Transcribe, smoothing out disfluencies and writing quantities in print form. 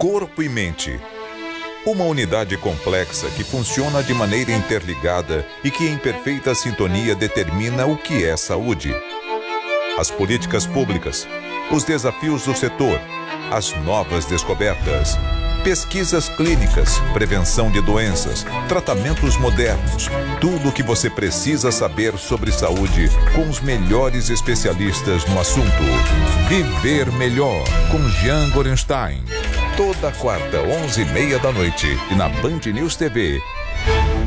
Corpo e mente. Uma unidade complexa que funciona de maneira interligada e que em perfeita sintonia determina o que é saúde. As políticas públicas, os desafios do setor, as novas descobertas, pesquisas clínicas, prevenção de doenças, tratamentos modernos, tudo o que você precisa saber sobre saúde com os melhores especialistas no assunto. Viver Melhor, com Jean Gorenstein. Toda quarta, 11h30 da noite, e na Band News TV.